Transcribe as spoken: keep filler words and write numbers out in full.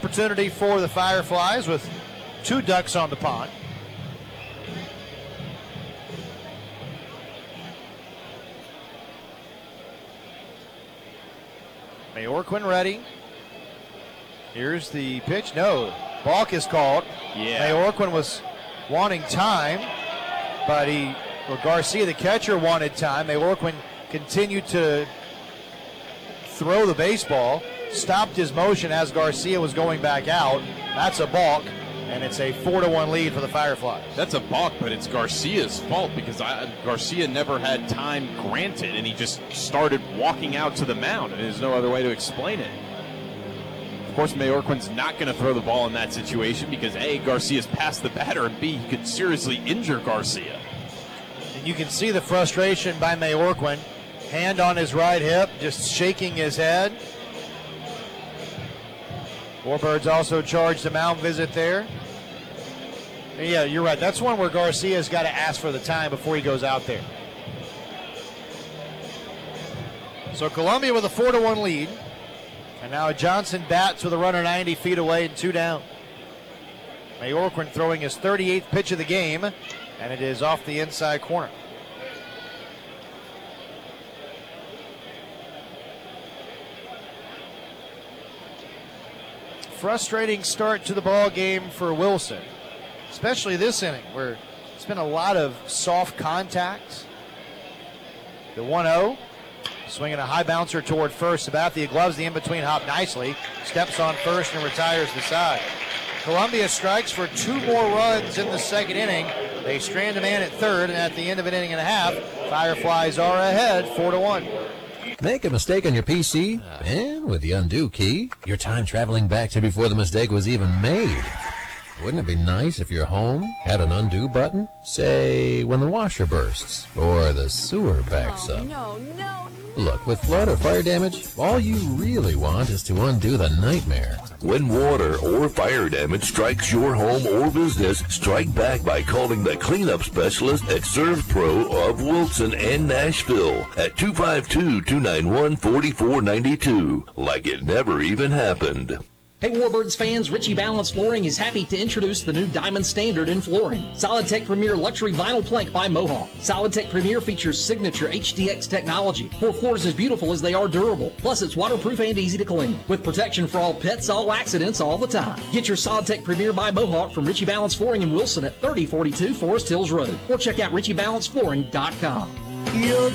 opportunity for the Fireflies with two ducks on the pond. Mayorquin ready. Here's the pitch. No, balk is called. Yeah. Mayorquin was wanting time, but he, or Garcia, the catcher, wanted time. Mayorquin continued to throw the baseball, stopped his motion as Garcia was going back out. That's a balk, and it's a four to one lead for the Fireflies. That's a balk, but it's Garcia's fault because I, Garcia never had time granted, and he just started walking out to the mound, and there's no other way to explain it. Of course, Mayorquin's not going to throw the ball in that situation because A, Garcia's past the batter, and B, he could seriously injure Garcia. And you can see the frustration by Mayorquin. Hand on his right hip, just shaking his head. Warbirds also charged a mound visit there. And yeah, you're right. That's one where Garcia's got to ask for the time before he goes out there. So Columbia with a four to one lead. And now Johnson bats with a runner ninety feet away and two down. Mayorquin throwing his thirty-eighth pitch of the game, and it is off the inside corner. Frustrating start to the ball game for Wilson, especially this inning where it's been a lot of soft contacts. The one oh. Swinging a high bouncer toward first. Sabathia gloves the in-between hop nicely. Steps on first and retires the side. Columbia strikes for two more runs in the second inning. They strand a man at third, and at the end of an inning and a half, Fireflies are ahead four to one. Make a mistake on your P C, and with the undo key, your time traveling back to before the mistake was even made. Wouldn't it be nice if your home had an undo button? Say, when the washer bursts, or the sewer backs oh, up. No, no, Look, with flood or fire damage, all you really want is to undo the nightmare. When water or fire damage strikes your home or business, strike back by calling the cleanup specialist at ServPro of Wilson and Nashville at two five two, two nine one, four four nine two, like it never even happened. Hey Warbirds fans, Ritchie Balance Flooring is happy to introduce the new Diamond Standard in flooring. SolidTech Premier Luxury Vinyl Plank by Mohawk. SolidTech Premier features signature H D X technology for floors as beautiful as they are durable. Plus, it's waterproof and easy to clean. With protection for all pets, all accidents, all the time. Get your SolidTech Premier by Mohawk from Ritchie Balance Flooring in Wilson at thirty forty-two Forest Hills Road. Or check out Ritchie Balance Flooring dot com.